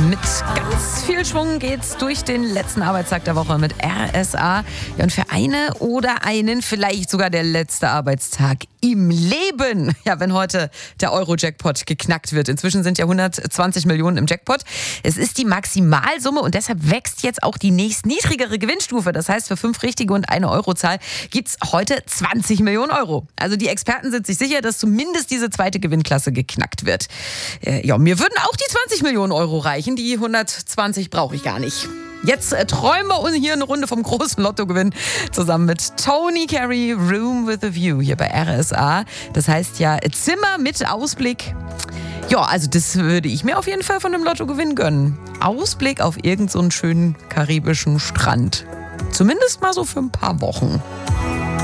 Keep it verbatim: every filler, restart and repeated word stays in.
Mit ganz viel Schwung geht's durch den letzten Arbeitstag der Woche mit R S A. Ja, und für eine oder einen vielleicht sogar der letzte Arbeitstag im Leben. Ja, wenn heute der Euro-Jackpot geknackt wird. Inzwischen sind ja hundertzwanzig Millionen im Jackpot. Es ist die Maximalsumme und deshalb wächst jetzt auch die nächstniedrigere Gewinnstufe. Das heißt, für fünf richtige und eine Eurozahl gibt's heute zwanzig Millionen Euro. Also die Experten sind sich sicher, dass zumindest diese zweite Gewinnklasse geknackt wird. Äh, ja, mir würden auch die zwanzig Millionen Euro reichen. Die hundertzwanzig brauche ich gar nicht. Jetzt äh, träumen wir uns hier eine Runde vom großen Lottogewinn zusammen mit Tony Carey, Room with a View hier bei R S A. Das heißt ja Zimmer mit Ausblick. Ja, also das würde ich mir auf jeden Fall von dem Lottogewinn gönnen. Ausblick auf irgendeinen so schönen karibischen Strand. Zumindest mal so für ein paar Wochen.